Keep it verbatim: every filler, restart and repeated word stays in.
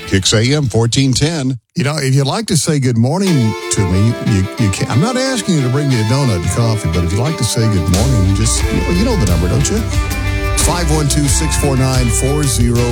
Kicks A M fourteen ten. You know, if you'd like to say good morning to me, you, you can. I'm not asking you to bring me a donut and coffee, but if you'd like to say good morning, just, you know the number, don't you? five one two, six four nine, four zero